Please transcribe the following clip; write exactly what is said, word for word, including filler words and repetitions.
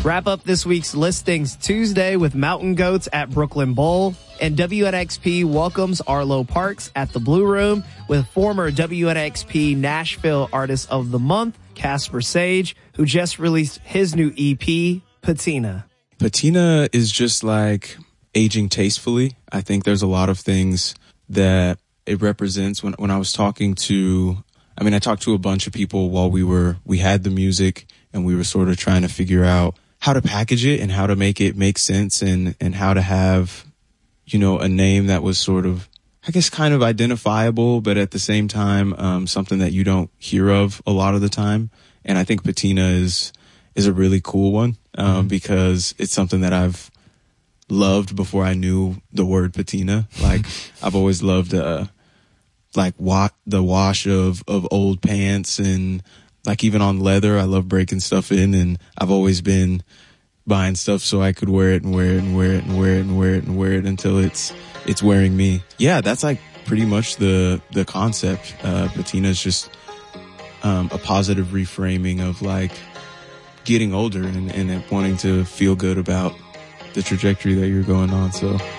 Wrap up this week's listings Tuesday with Mountain Goats at Brooklyn Bowl, and W N X P welcomes Arlo Parks at the Blue Room with former W N X P Nashville Artist of the Month, Casper Sage, who just released his new E P, Patina. Patina is just like aging tastefully. I think there's a lot of things that it represents. When when I was talking to, I mean, I talked to a bunch of people while we were, we had the music and we were sort of trying to figure out how to package it and how to make it make sense, and, and how to have, you know, a name that was sort of, I guess, kind of identifiable, but at the same time, um, something that you don't hear of a lot of the time. And I think Patina is, is a really cool one, um, mm-hmm. because it's something that I've loved before I knew the word patina. Like, I've always loved, uh, like wa- the wash of, of old pants, and like even on leather, I love breaking stuff in, and I've always been buying stuff so I could wear it and wear it and wear it and wear it and wear it and wear it until it's it's wearing me. Yeah, that's like pretty much the the concept. Uh, patina is just um, a positive reframing of like getting older and, and wanting to feel good about the trajectory that you're going on. So